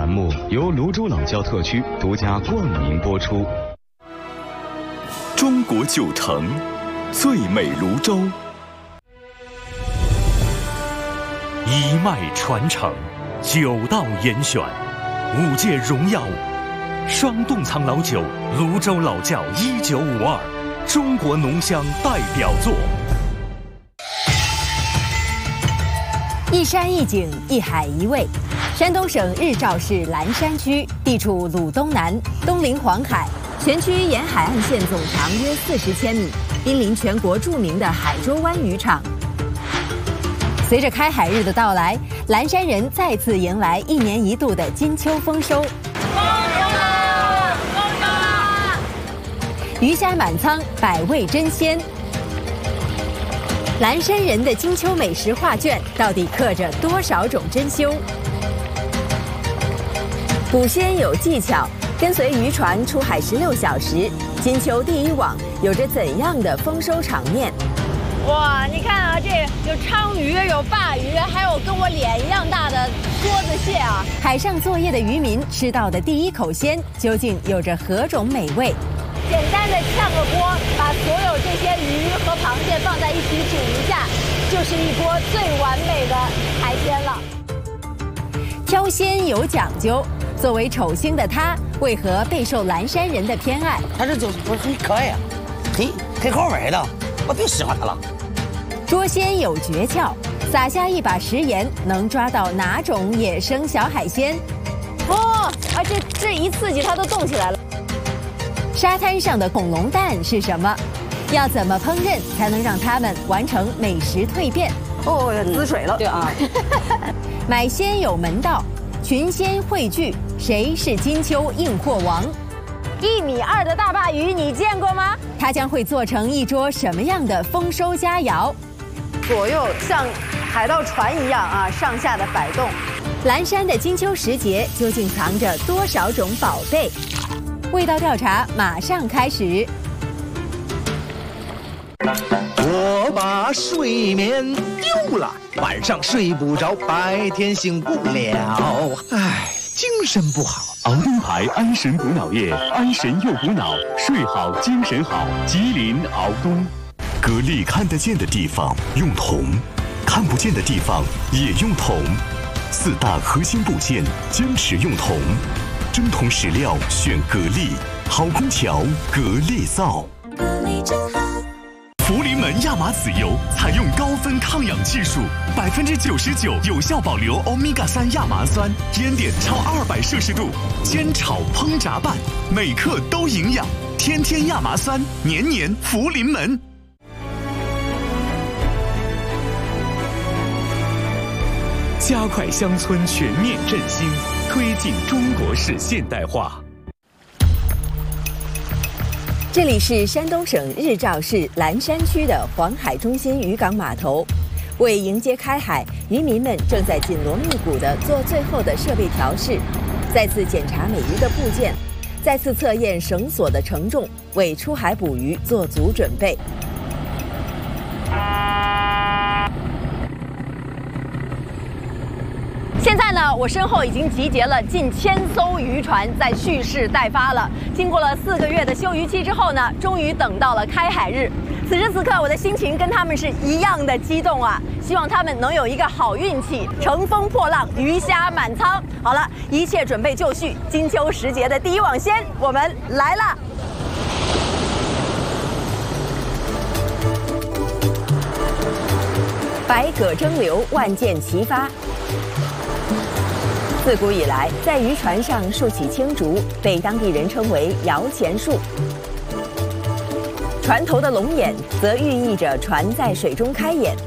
栏目由泸州老窖特区独家冠名播出。 中国9城，最美泸州。 一脉传承，9道严选，5届荣耀双冻藏老酒泸州老窖1952，中国浓香代表作。 一山一景，一海一味。山东省日照市蓝山区地处鲁东南，东临黄海，全区沿海岸线总长约40千米，濒临全国著名的海州湾渔场。随着开海日的到来，蓝山人再次迎来1年1度的金秋丰收。鱼虾满仓，百味真鲜。蓝山人的金秋美食画卷到底刻着多少种珍馐？捕鲜有技巧，跟随渔船出海16小时，金秋第一网有着怎样的丰收场面？ 哇，你看啊，这有鲳鱼，有鲅鱼，还有跟我脸一样大的梭子蟹啊！ 海上作业的渔民吃到的第一口鲜，究竟有着何种美味？ 简单的炝个锅，把所有这些鱼和螃蟹放在一起煮一下，就是一锅最完美的海鲜了。 挑鲜有讲究，作为丑星的他，为何备受蓝山人的偏爱？ 他这就是很可爱呀，很好玩的，我最喜欢他了。 捉鲜有诀窍，撒下一把食盐，能抓到哪种野生小海鲜？ 哦，啊，这一刺激它都动起来了。 沙滩上的恐龙蛋是什么？要怎么烹饪才能让它们完成美食蜕变？ 哦，滋水了。对啊。 买鲜有门道，群鲜汇聚，谁是金秋硬货王 ？1.2米的大鲅鱼，你见过吗？ 它将会做成一桌什么样的丰收佳肴？ 左右像海盗船一样啊，上下的摆动。 蓝山的金秋时节究竟藏着多少种宝贝？味道调查马上开始。 我把睡眠丢了，晚上睡不着，白天醒不了，唉，精神不好。 敖登牌安神补脑液，安神又补脑，睡好精神好。吉林敖东。 蛤蜊看得见的地方用铜，看不见的地方也用铜。4大核心部件坚持用铜，真铜实料选蛤蜊，好空调蛤蜊皂。 蛤蜊真好。 福临门亚麻籽油采用高分抗氧技术，99%有效保留欧米伽3亚麻酸，烟点超200摄氏度，煎炒烹炸拌，每克都营养。天天亚麻酸，年年福临门。加快乡村全面振兴，推进中国式现代化。 这里是山东省日照市蓝山区的黄海中心渔港码头，为迎接开海，渔民们正在紧锣密鼓地做最后的设备调试，再次检查每一个部件，再次测验绳索的承重，为出海捕鱼做足准备。 现在呢，我身后已经集结了近1000艘渔船，在蓄势待发了。经过了4个月的休渔期之后呢，终于等到了开海日。此时此刻，我的心情跟他们是一样的激动啊！希望他们能有一个好运气，乘风破浪，鱼虾满仓。好了，一切准备就绪，金秋时节的第一网鲜，我们来了。 百舸争流，万箭齐发。自古以来，在渔船上竖起青竹，被当地人称为摇钱树。船头的龙眼则寓意着船在水中开眼，